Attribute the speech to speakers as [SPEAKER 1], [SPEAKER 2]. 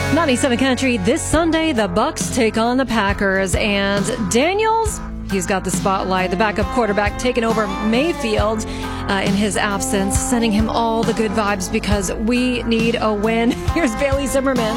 [SPEAKER 1] 97 Country, this Sunday, the Bucks take on the Packers, and Daniels, he's got the spotlight. The backup quarterback taking over Mayfield in his absence, sending him all the good vibes because we need a win. Here's Bailey Zimmerman.